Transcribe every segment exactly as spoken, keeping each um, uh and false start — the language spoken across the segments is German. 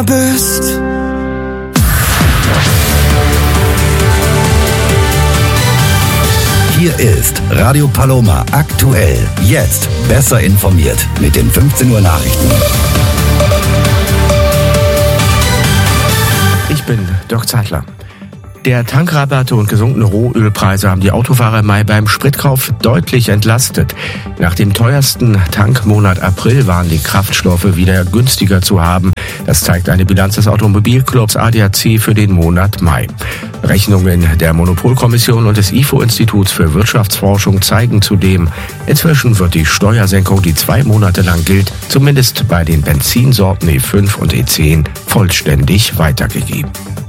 bist. Hier ist Radio Paloma aktuell. Jetzt besser informiert mit den fünfzehn Uhr Nachrichten. Ich bin Dirk Zeitler. Der Tankrabatte und gesunkene Rohölpreise haben die Autofahrer im Mai beim Spritkauf deutlich entlastet. Nach dem teuersten Tankmonat April waren die Kraftstoffe wieder günstiger zu haben. Das zeigt eine Bilanz des Automobilclubs A D A C für den Monat Mai. Rechnungen der Monopolkommission und des I F O-Instituts für Wirtschaftsforschung zeigen zudem, inzwischen wird die Steuersenkung, die zwei Monate lang gilt, zumindest bei den Benzinsorten E fünf und E zehn, vollständig weitergegeben.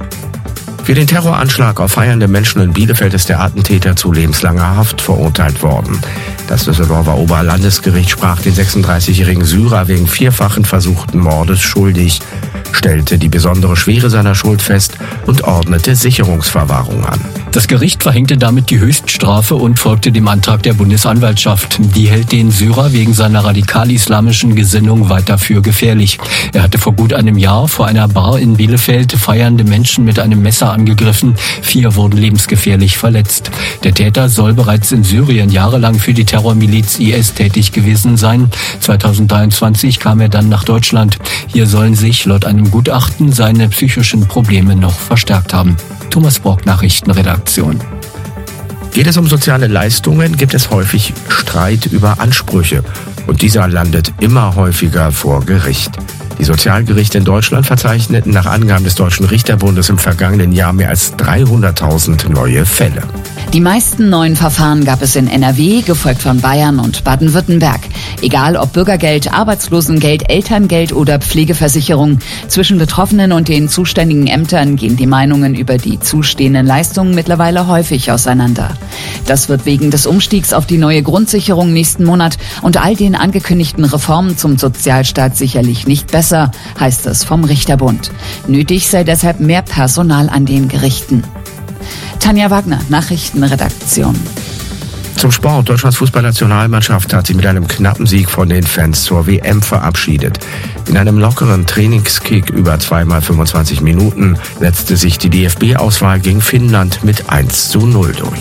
Für den Terroranschlag auf feiernde Menschen in Bielefeld ist der Attentäter zu lebenslanger Haft verurteilt worden. Das Düsseldorfer Oberlandesgericht sprach den sechsunddreißigjährigen Syrer wegen vierfachen versuchten Mordes schuldig, stellte die besondere Schwere seiner Schuld fest und ordnete Sicherungsverwahrung an. Das Gericht verhängte damit die Höchststrafe und folgte dem Antrag der Bundesanwaltschaft. Die hält den Syrer wegen seiner radikal-islamischen Gesinnung weiter für gefährlich. Er hatte vor gut einem Jahr vor einer Bar in Bielefeld feiernde Menschen mit einem Messer angegriffen. Vier wurden lebensgefährlich verletzt. Der Täter soll bereits in Syrien jahrelang für die Terrormiliz I S tätig gewesen sein. zweitausenddreiundzwanzig kam er dann nach Deutschland. Hier sollen sich laut einem Gutachten seine psychischen Probleme noch verstärkt haben. Thomas Brock, Nachrichtenredaktion. Geht es um soziale Leistungen, gibt es häufig Streit über Ansprüche. Und dieser landet immer häufiger vor Gericht. Die Sozialgerichte in Deutschland verzeichneten nach Angaben des Deutschen Richterbundes im vergangenen Jahr mehr als dreihunderttausend neue Fälle. Die meisten neuen Verfahren gab es in N R W, gefolgt von Bayern und Baden-Württemberg. Egal ob Bürgergeld, Arbeitslosengeld, Elterngeld oder Pflegeversicherung. Zwischen Betroffenen und den zuständigen Ämtern gehen die Meinungen über die zustehenden Leistungen mittlerweile häufig auseinander. Das wird wegen des Umstiegs auf die neue Grundsicherung nächsten Monat und all den angekündigten Reformen zum Sozialstaat sicherlich nicht besser, heißt es vom Richterbund. Nötig sei deshalb mehr Personal an den Gerichten. Tanja Wagner, Nachrichtenredaktion. Zum Sport. Deutschlands Fußballnationalmannschaft hat sich mit einem knappen Sieg von den Fans zur W M verabschiedet. In einem lockeren Trainingskick über zweimal fünfundzwanzig Minuten setzte sich die D F B-Auswahl gegen Finnland mit eins zu null durch.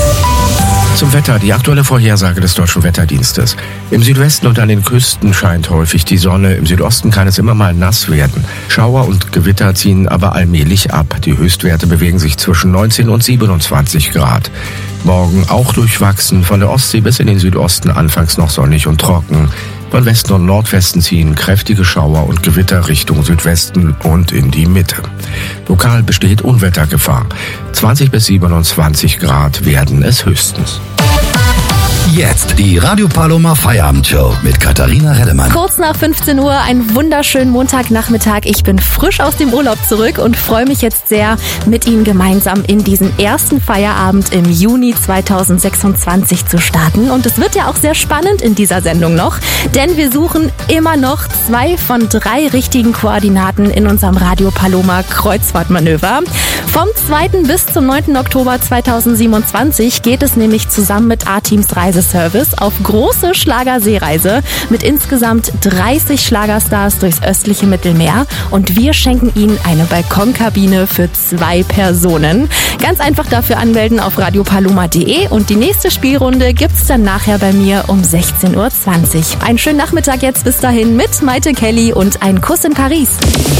Zum Wetter, die aktuelle Vorhersage des Deutschen Wetterdienstes. Im Südwesten und an den Küsten scheint häufig die Sonne. Im Südosten kann es immer mal nass werden. Schauer und Gewitter ziehen aber allmählich ab. Die Höchstwerte bewegen sich zwischen neunzehn und siebenundzwanzig Grad. Morgen auch durchwachsen, von der Ostsee bis in den Südosten anfangs noch sonnig und trocken. Von Westen und Nordwesten ziehen kräftige Schauer und Gewitter Richtung Südwesten und in die Mitte. Lokal besteht Unwettergefahr. zwanzig bis siebenundzwanzig Grad werden es höchstens. Jetzt die Radio Paloma Feierabendshow mit Katharina Reddemann. Kurz nach fünfzehn Uhr, einen wunderschönen Montagnachmittag. Ich bin frisch aus dem Urlaub zurück und freue mich jetzt sehr, mit Ihnen gemeinsam in diesen ersten Feierabend im Juni zweitausendsechsundzwanzig zu starten. Und es wird ja auch sehr spannend in dieser Sendung noch, denn wir suchen immer noch zwei von drei richtigen Koordinaten in unserem Radio Paloma Kreuzfahrtmanöver. Vom zweiten bis zum neunten Oktober zweitausendsiebenundzwanzig geht es nämlich zusammen mit A-Teams Reiseservice auf große Schlagerseereise mit insgesamt dreißig Schlagerstars durchs östliche Mittelmeer und wir schenken Ihnen eine Balkonkabine für zwei Personen. Ganz einfach dafür anmelden auf radiopaloma punkt de und die nächste Spielrunde gibt's dann nachher bei mir um sechzehn Uhr zwanzig. Einen schönen Nachmittag jetzt bis dahin mit Maite Kelly und ein Kuss in Paris.